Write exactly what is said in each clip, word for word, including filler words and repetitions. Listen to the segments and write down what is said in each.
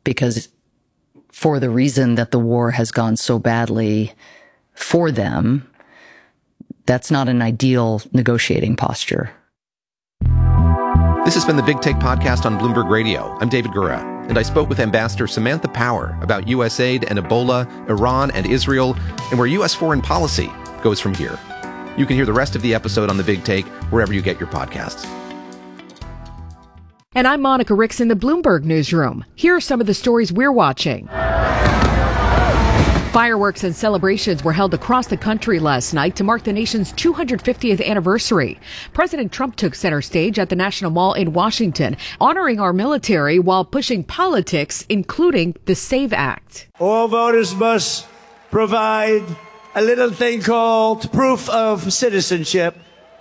because for the reason that the war has gone so badly for them, that's not an ideal negotiating posture. This has been the Big Take Podcast on Bloomberg Radio. I'm David Gura, and I spoke with Ambassador Samantha Power about U S aid and Ebola, Iran and Israel, and where U S foreign policy goes from here. You can hear the rest of the episode on The Big Take wherever you get your podcasts. And I'm Monica Ricks in the Bloomberg Newsroom. Here are some of the stories we're watching. Fireworks and celebrations were held across the country last night to mark the nation's two hundred fiftieth anniversary. President Trump took center stage at the National Mall in Washington, honoring our military while pushing politics, including the SAVE Act. All voters must provide a little thing called proof of citizenship.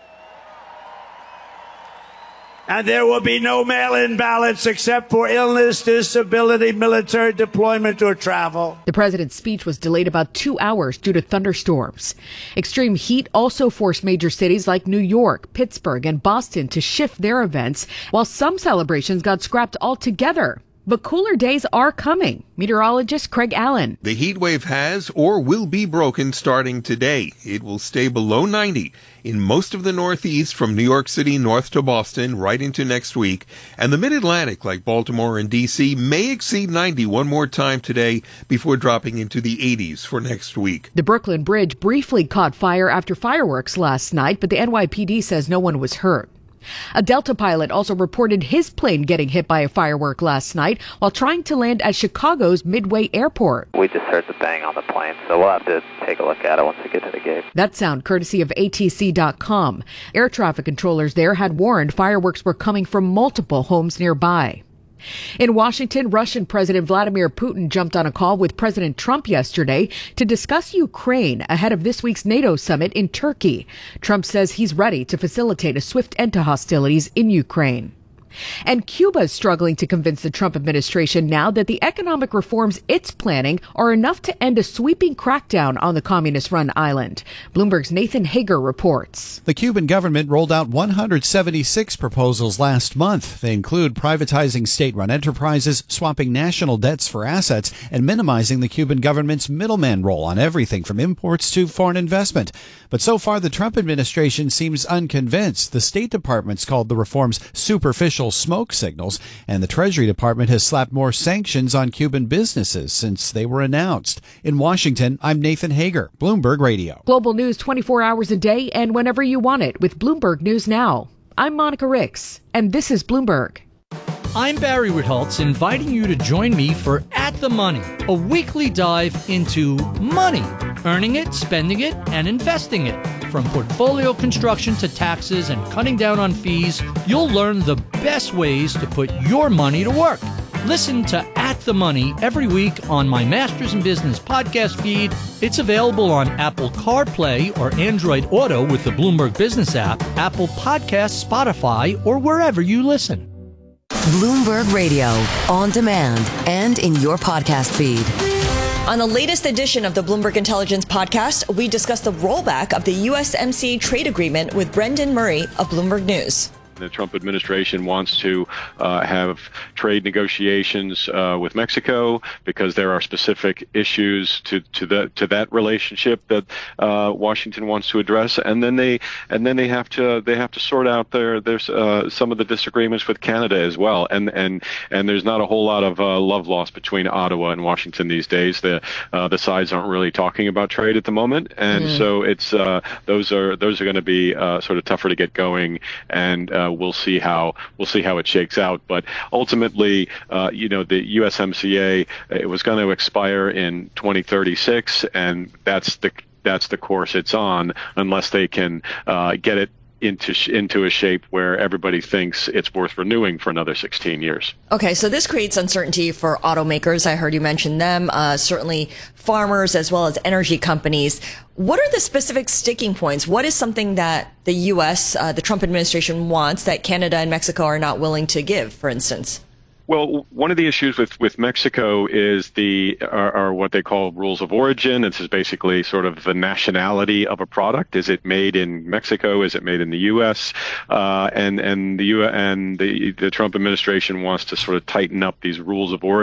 And there will be no mail-in ballots except for illness, disability, military deployment, or travel. The president's speech was delayed about two hours due to thunderstorms. Extreme heat also forced major cities like New York, Pittsburgh, and Boston to shift their events, while some celebrations got scrapped altogether. But cooler days are coming. Meteorologist Craig Allen. The heat wave has or will be broken starting today. It will stay below ninety in most of the Northeast from New York City north to Boston right into next week. And the Mid-Atlantic, like Baltimore and D C, may exceed ninety one more time today before dropping into the eighties for next week. The Brooklyn Bridge briefly caught fire after fireworks last night, but the N Y P D says no one was hurt. A Delta pilot also reported his plane getting hit by a firework last night while trying to land at Chicago's Midway Airport. We just heard the bang on the plane, so we'll have to take a look at it once we get to the gate. That sound courtesy of A T C dot com. Air traffic controllers there had warned fireworks were coming from multiple homes nearby. In Washington, Russian President Vladimir Putin jumped on a call with President Trump yesterday to discuss Ukraine ahead of this week's NATO summit in Turkey. Trump says he's ready to facilitate a swift end to hostilities in Ukraine. And Cuba is struggling to convince the Trump administration now that the economic reforms it's planning are enough to end a sweeping crackdown on the communist-run island. Bloomberg's Nathan Hager reports. The Cuban government rolled out one hundred seventy-six proposals last month. They include privatizing state-run enterprises, swapping national debts for assets, and minimizing the Cuban government's middleman role on everything from imports to foreign investment. But so far, the Trump administration seems unconvinced. The State Department's called the reforms superficial smoke signals, and the Treasury Department has slapped more sanctions on Cuban businesses since they were announced. In Washington, I'm Nathan Hager, Bloomberg Radio. Global news twenty-four hours a day and whenever you want it with Bloomberg News Now. I'm Monica Ricks, and this is Bloomberg. I'm Barry Ritholtz, inviting you to join me for At the Money, a weekly dive into money, earning it, spending it, and investing it. From portfolio construction to taxes and cutting down on fees, you'll learn the best ways to put your money to work. Listen to At the Money every week on my Masters in Business podcast feed. It's available on Apple CarPlay or Android Auto with the Bloomberg Business app, Apple Podcasts, Spotify, or wherever you listen. Bloomberg Radio, on demand and in your podcast feed. On the latest edition of the Bloomberg Intelligence podcast, we discuss the rollback of the U S M C A trade agreement with Brendan Murray of Bloomberg News. The Trump administration wants to uh, have trade negotiations uh, with Mexico because there are specific issues to to that to that relationship that uh, Washington wants to address, and then they and then they have to they have to sort out their there's uh, some of the disagreements with Canada as well, and and and there's not a whole lot of uh, love lost between Ottawa and Washington these days. The uh, the sides aren't really talking about trade at the moment, and mm. so it's uh, those are those are going to be uh, sort of tougher to get going, and uh, we'll see how we'll see how it shakes out. But ultimately, uh, you know, the U S M C A, it was going to expire in twenty thirty-six, and that's the that's the course it's on, unless they can uh, get it into into a shape where everybody thinks it's worth renewing for another sixteen years. Okay, so this creates uncertainty for automakers. I heard you mention them, uh, certainly farmers as well as energy companies. What are the specific sticking points? What is something that the U S, uh, the Trump administration wants that Canada and Mexico are not willing to give, for instance? Well, one of the issues with, with Mexico is the are, are what they call rules of origin. This is basically sort of the nationality of a product. Is it made in Mexico? Is it made in the U S? Uh, and and the U and the the Trump administration wants to sort of tighten up these rules of origin.